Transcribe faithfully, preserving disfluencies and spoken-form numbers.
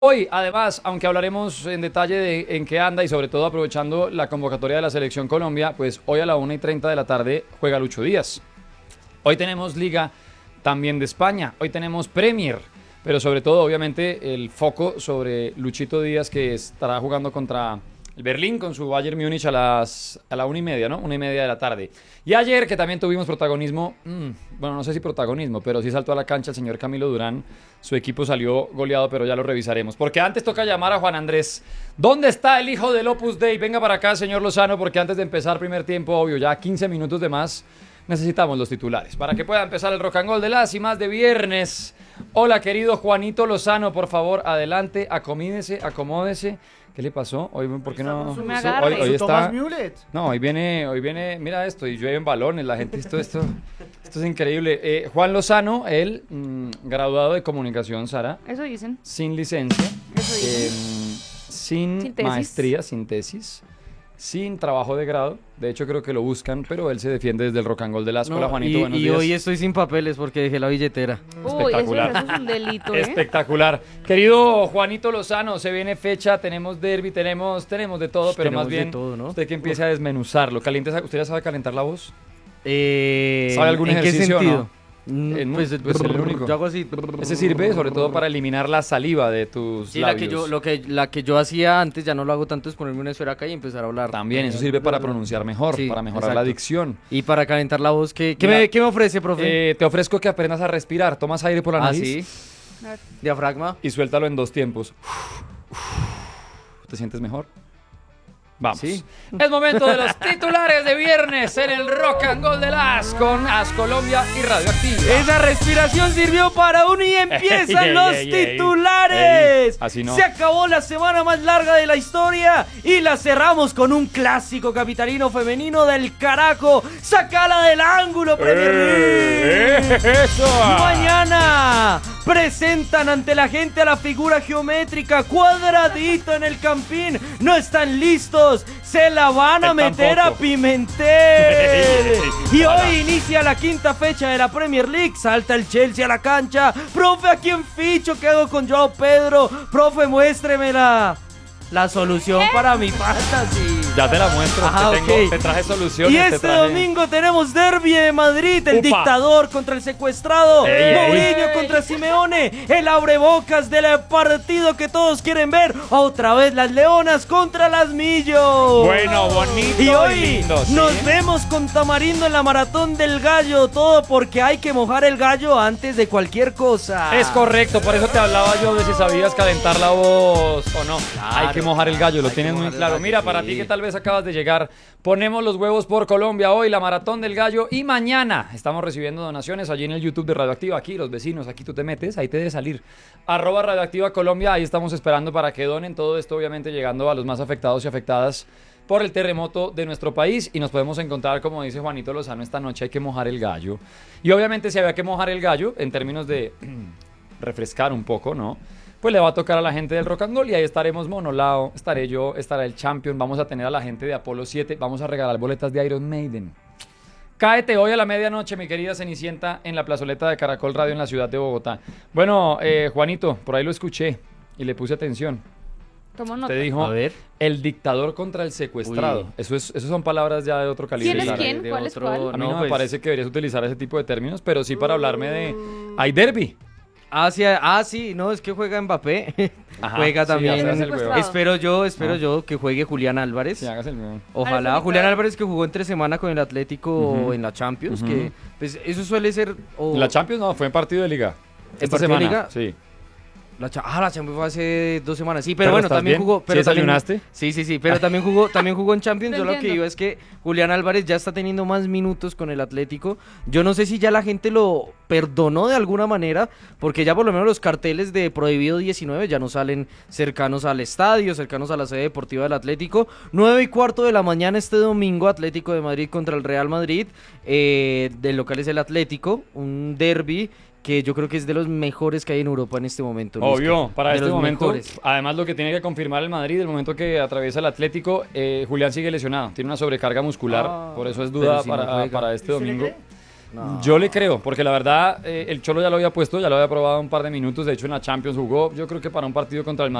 Hoy, además, aunque hablaremos en detalle de en qué anda y sobre todo aprovechando la convocatoria de la Selección Colombia, pues hoy a la una y treinta de la tarde juega Lucho Díaz. Hoy tenemos Liga también de España, hoy tenemos Premier, pero sobre todo, obviamente, el foco sobre Luchito Díaz, que estará jugando contra el Berlín con su Bayern Múnich a las a la una y media, ¿no? Una y media de la tarde. Y ayer, que también tuvimos protagonismo, mmm, bueno, no sé si protagonismo, pero sí saltó a la cancha el señor Camilo Durán. Su equipo salió goleado, pero ya lo revisaremos. Porque antes toca llamar a Juan Andrés. ¿Dónde está el hijo del Opus Dei? Venga para acá, señor Lozano, porque antes de empezar primer tiempo, obvio, ya quince minutos de más, necesitamos los titulares para que pueda empezar el rock and roll de las y más de viernes. Hola, querido Juanito Lozano, por favor, adelante, acomídese, acomódese. ¿Qué le pasó? Hoy, ¿por qué no? Me Hoy, hoy está. Mulet. No, hoy viene, hoy viene, mira esto, y llueven balones, la gente, esto, esto, esto es increíble. Eh, Juan Lozano, él, mmm, graduado de comunicación, Sara. Eso dicen. Sin licencia. Eso dicen. Eh, sin, Sin tesis. maestría, sin tesis. Sin trabajo de grado. De hecho, creo que lo buscan, pero él se defiende desde el rock and roll de la escuela. No, Juanito, y, buenos y días. hoy estoy sin papeles porque dejé la billetera. Uy, eso, Espectacular. eso es un delito, ¿eh? Espectacular. Querido Juanito Lozano, se viene fecha, tenemos derbi, tenemos, tenemos de todo, pero Tenemos más de bien todo, ¿no? usted que empiece a desmenuzarlo. ¿Caliente, ¿Usted ya sabe calentar la voz? Eh, ¿Sabe algún ¿En qué ejercicio o sentido? no? Mm, Eh, no, pues, pues el único. Yo hago así. Ese sirve sobre todo para eliminar la saliva de tus Sí, la labios. que, yo, lo que, la que yo hacía antes, ya no lo hago tanto, es ponerme una esfera acá y empezar a hablar. También, eso sirve para pronunciar mejor, Sí, para mejorar exacto. la dicción. Y para calentar la voz, ¿qué, qué, Mira, me, qué me ofrece, profe? Eh, te ofrezco que aprendas a respirar. Tomas aire por la ah, nariz sí. Diafragma. y suéltalo en dos tiempos. ¿Te sientes mejor? Vamos. Sí. Es momento de los titulares de viernes en el Rock and Roll de las con As Colombia y Radioactiva. Esa respiración sirvió para uno y empiezan Ey, los ey, ey, titulares. ey, así no. Se acabó la semana más larga de la historia y la cerramos con un clásico capitalino femenino del carajo. Sácala del ángulo, Premier League. Eh, ¡Eso! Mañana presentan ante la gente a la figura geométrica cuadradito en el Campín. No están listos. Se la van a Él meter tampoco. a Pimentel. Y Ojalá. hoy inicia la quinta fecha de la Premier League. Salta el Chelsea a la cancha. Profe, ¿a quién ficho? ¿Qué hago con Joao Pedro? Profe, muéstremela. La solución para mi fantasy. Ya te la muestro. Ajá, te, tengo- ok. te traje soluciones. Y te este traje- domingo tenemos derbi de Madrid, el Upa. dictador contra el secuestrado, Ey, ey. Mourinho contra Simeone, el abrebocas del partido que todos quieren ver, otra vez las leonas contra las Millo. Bueno, bonito Y hoy lindo, ¿sí? nos vemos con Tamarindo en la maratón del gallo, todo porque hay que mojar el gallo antes de cualquier cosa. Es correcto, por eso te hablaba yo de si sabías calentar la voz o no. Hay que mojar el gallo, lo hay tienes que muy mojar el claro. gallo, Mira, sí. para ti que tal vez acabas de llegar, ponemos los huevos por Colombia hoy, la maratón del gallo, y mañana estamos recibiendo donaciones allí en el YouTube de Radioactiva. Aquí los vecinos, aquí tú te metes, ahí te debe salir. Arroba Radioactiva Colombia, ahí estamos esperando para que donen todo esto, obviamente llegando a los más afectados y afectadas por el terremoto de nuestro país, y nos podemos encontrar, como dice Juanito Lozano, esta noche hay que mojar el gallo. Y obviamente si había que mojar el gallo, en términos de refrescar un poco, ¿no? Pues le va a tocar a la gente del Rock and Roll y ahí estaremos Monolao, estaré yo, estará el Champion, vamos a tener a la gente de Apolo siete, vamos a regalar boletas de Iron Maiden. Cáete hoy a la medianoche, mi querida Cenicienta, en la plazoleta de Caracol Radio en la ciudad de Bogotá. Bueno, eh, Juanito, por ahí lo escuché y le puse atención. Tomo nota. Usted dijo, A ver. el dictador contra el secuestrado. Uy. Eso es, eso son palabras ya de otro calibre. ¿Quién es Sara. quién? De ¿Cuál es otro- cuál? A mí No, no, me pues- parece que deberías utilizar ese tipo de términos, pero sí para hablarme de... Hay derbi. Ah, sí, ah, sí, no, es que juega Mbappé. Ajá, Juega sí, también. haces el huevo. espero yo, espero Ah. yo que juegue Julián Álvarez. Sí, hágase el mismo. Ojalá, Álvarez, Julián claro. Álvarez, que jugó entre semana con el Atlético Ujú. en la Champions, Ujú. que pues eso suele ser... o- La Champions no, fue en partido de liga. ¿En Esta partido de semana, liga? sí. La cha- ah, la Champions fue hace dos semanas. Sí, pero, ¿Pero bueno, estás también bien? jugó. ¿Sí Pero también- desayunaste? Sí, sí, sí, pero también jugó, también jugó en Champions. Te Yo lo que entiendo. digo es que Julián Álvarez ya está teniendo más minutos con el Atlético. Yo no sé si ya la gente lo perdonó de alguna manera, porque ya por lo menos los carteles de Prohibido diecinueve ya no salen cercanos al estadio, cercanos a la sede deportiva del Atlético. Nueve y cuarto de la mañana este domingo, Atlético de Madrid contra el Real Madrid. Eh, del local es el Atlético, un derbi que yo creo que es de los mejores que hay en Europa en este momento. Luis, Obvio, que- para de este los momento. mejores. Además, lo que tiene que confirmar el Madrid, el momento que atraviesa el Atlético, eh, Julián sigue lesionado. Tiene una sobrecarga muscular, Ah, por eso es pero duda si no para, juega. para este ¿Y se le domingo. cree? No. Yo le creo, porque la verdad, eh, el Cholo ya lo había puesto, ya lo había probado un par de minutos. De hecho, en la Champions jugó, yo creo que para un partido contra el Madrid